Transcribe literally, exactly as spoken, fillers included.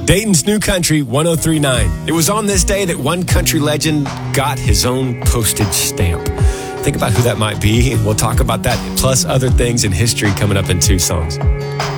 Dayton's New Country one oh three point nine. It was on this day that one country legend got his own postage stamp. Think about who that might be, and we'll talk about that plus other things in history coming up in two songs.